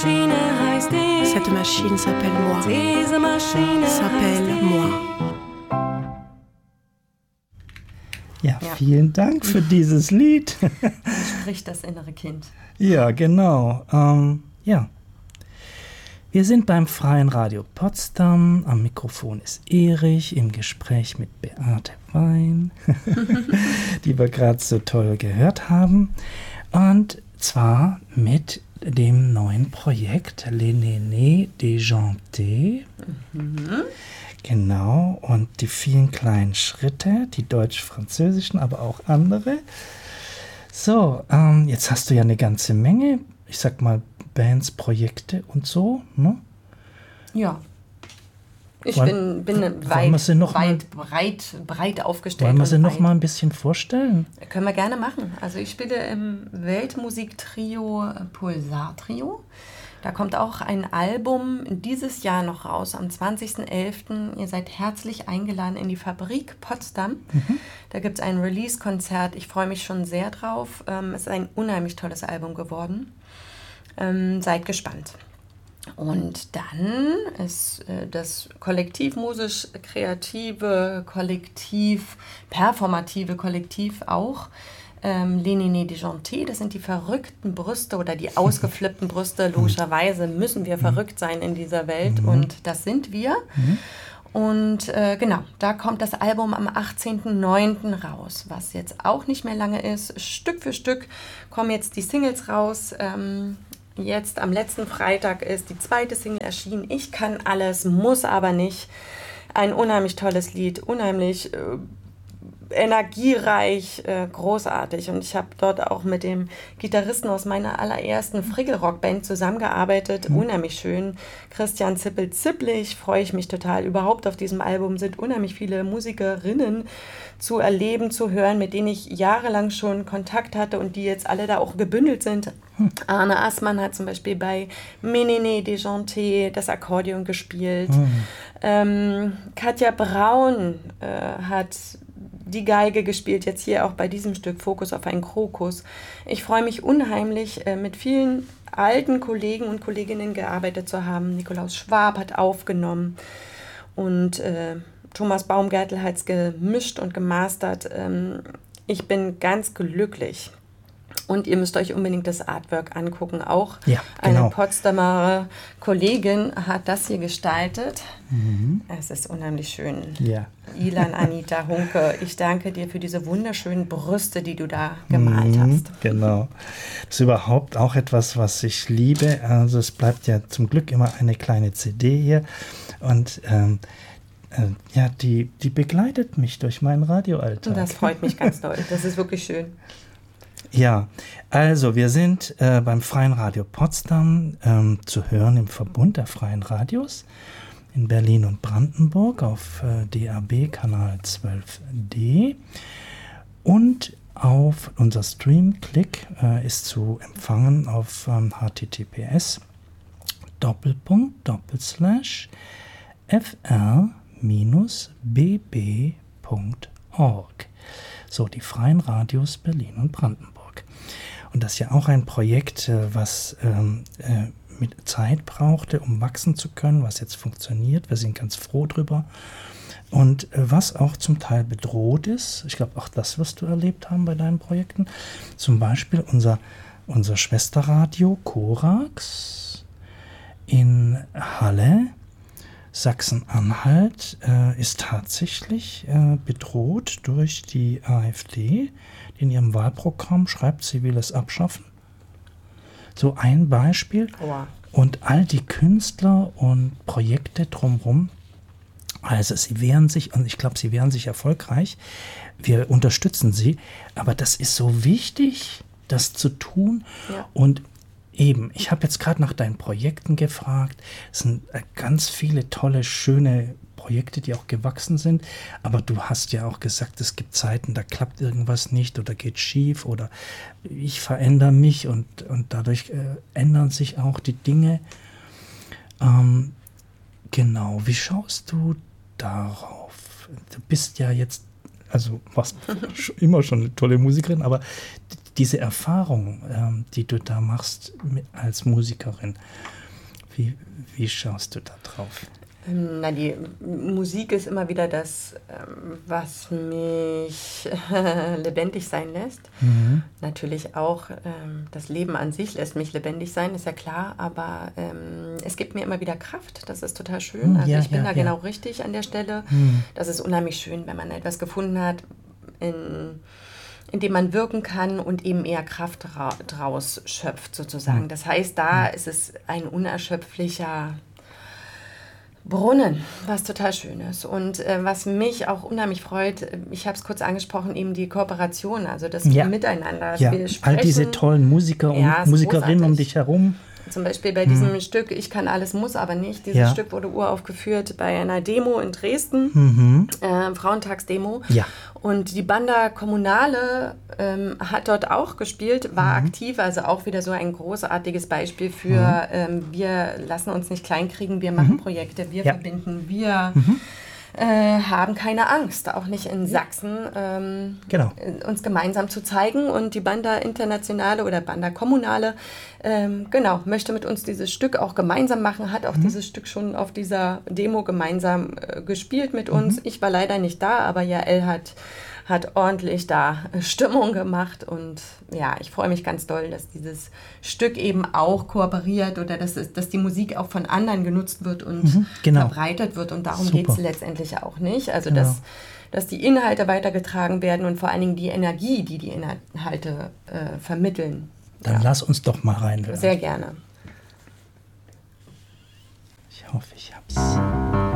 Maschine heißt ich. Cette machine s'appelle moi. Diese Maschine S'appelle moi. Ja, vielen Dank für dieses Lied. Spricht das innere Kind. Ja, genau. Ja. Wir sind beim Freien Radio Potsdam. Am Mikrofon ist Erich im Gespräch mit Beate Wein, die wir gerade so toll gehört haben. Und zwar mit dem neuen Projekt Les Nénés Déjantés. Genau, und die vielen kleinen Schritte, die deutsch-französischen, aber auch andere. So, jetzt hast du ja eine ganze Menge, ich sag mal, Bands, Projekte und so, ne? Ja. Ich Wollen- bin wollen wir sie noch mal- breit aufgestellt. Wollen wir sie und noch weit. mal ein bisschen vorstellen? Können wir gerne machen. Also ich spiele im Weltmusiktrio Pulsar Trio. Da kommt auch ein Album dieses Jahr noch raus, am 20.11. Ihr seid herzlich eingeladen in die Fabrik Potsdam. Da gibt es ein Release-Konzert. Ich freue mich schon sehr drauf. Es ist ein unheimlich tolles Album geworden. Seid gespannt. Und dann ist das kollektiv-musisch-kreative Kollektiv, performative Kollektiv auch Les Nénés Déjantés. Das sind die verrückten Brüste oder die ausgeflippten Brüste. Logischerweise müssen wir verrückt sein in dieser Welt und das sind wir. Und genau, da kommt das Album am 18.09. raus, was jetzt auch nicht mehr lange ist. Stück für Stück kommen jetzt die Singles raus. Jetzt am letzten Freitag ist die zweite Single erschienen. Ich kann alles, muss aber nicht. Ein unheimlich tolles Lied, unheimlich energiereich, großartig. Und ich habe dort auch mit dem Gitarristen aus meiner allerersten Frickelrock-Band zusammengearbeitet. Unheimlich schön. Christian Zippel-Zipplich, freue ich mich total. Überhaupt auf diesem Album sind unheimlich viele Musikerinnen zu erleben, zu hören, mit denen ich jahrelang schon Kontakt hatte und die jetzt alle da auch gebündelt sind. Arne Assmann hat zum Beispiel bei Ménénés Déjantés das Akkordeon gespielt. Katja Braun hat die Geige gespielt, jetzt hier auch bei diesem Stück Fokus auf einen Krokus. Ich freue mich unheimlich, mit vielen alten Kollegen und Kolleginnen gearbeitet zu haben. Nikolaus Schwab hat aufgenommen und Thomas Baumgärtel hat es gemischt und gemastert. Ich bin ganz glücklich. Und ihr müsst euch unbedingt das Artwork angucken. Auch Ja, genau. eine Potsdamer Kollegin hat das hier gestaltet. Es ist unheimlich schön. Ja. Ilan Anita Hunke, ich danke dir für diese wunderschönen Brüste, die du da gemalt hast. Genau. Das ist überhaupt auch etwas, was ich liebe. Also es bleibt ja zum Glück immer eine kleine CD hier. Und ja, die begleitet mich durch meinen Radioalltag. Und das freut mich ganz doll. Das ist wirklich schön. Ja, also wir sind beim Freien Radio Potsdam zu hören im Verbund der Freien Radios in Berlin und Brandenburg auf DAB Kanal 12D und auf unser Stream-Click ist zu empfangen auf https://fr-bb.org. So, die Freien Radios Berlin und Brandenburg. Und das ist ja auch ein Projekt, was mit Zeit brauchte, um wachsen zu können, was jetzt funktioniert. Wir sind ganz froh drüber. Und was auch zum Teil bedroht ist, ich glaube, auch das wirst du erlebt haben bei deinen Projekten, zum Beispiel unser Schwesterradio Korax in Halle, Sachsen-Anhalt, ist tatsächlich bedroht durch die AfD, die in ihrem Wahlprogramm schreibt, sie will es abschaffen. So ein Beispiel. Wow. Und all die Künstler und Projekte drumherum, also sie wehren sich, und ich glaube, sie wehren sich erfolgreich. Wir unterstützen sie, aber das ist so wichtig, das zu tun. Ja. Und eben, ich habe jetzt gerade nach deinen Projekten gefragt. Es sind ganz viele tolle, schöne Projekte, die auch gewachsen sind. Aber du hast ja auch gesagt, es gibt Zeiten, da klappt irgendwas nicht oder geht schief oder ich verändere mich und dadurch ändern sich auch die Dinge. Genau, wie schaust du darauf? Du bist ja jetzt, also warst immer schon eine tolle Musikerin, aber diese Erfahrung, die du da machst als Musikerin, wie schaust du da drauf? Na, die Musik ist immer wieder das, was mich lebendig sein lässt. Natürlich auch das Leben an sich lässt mich lebendig sein, ist ja klar, aber es gibt mir immer wieder Kraft, das ist total schön. Also ich bin da genau richtig an der Stelle. Das ist unheimlich schön, wenn man etwas gefunden hat, in dem man wirken kann und eben eher Kraft draus schöpft sozusagen. Das heißt, da ist es ein unerschöpflicher Brunnen, was total schön ist. Und was mich auch unheimlich freut, ich habe es kurz angesprochen, eben die Kooperation, also das Miteinander. Ja, wir sprechen, all diese tollen Musiker und Musikerinnen um dich herum. Zum Beispiel bei diesem Stück Ich kann alles, muss aber nicht. Dieses Stück wurde uraufgeführt bei einer Demo in Dresden, Frauentagsdemo. Ja. Und die Banda Kommunale hat dort auch gespielt, war aktiv, also auch wieder so ein großartiges Beispiel für wir lassen uns nicht kleinkriegen, wir machen Projekte, wir verbinden, wir haben keine Angst, auch nicht in Sachsen, uns gemeinsam zu zeigen. Und die Banda Internationale oder Banda Kommunale, möchte mit uns dieses Stück auch gemeinsam machen, hat auch dieses Stück schon auf dieser Demo gemeinsam gespielt mit uns. Ich war leider nicht da, aber Jael hat ordentlich da Stimmung gemacht und ja, ich freue mich ganz doll, dass dieses Stück eben auch kooperiert oder dass die Musik auch von anderen genutzt wird und verbreitet wird und darum geht es letztendlich auch nicht. Also dass die Inhalte weitergetragen werden und vor allen Dingen die Energie, die Inhalte vermitteln. Dann lass uns doch mal reinhören. Sehr gerne. Ich hoffe, ich hab's.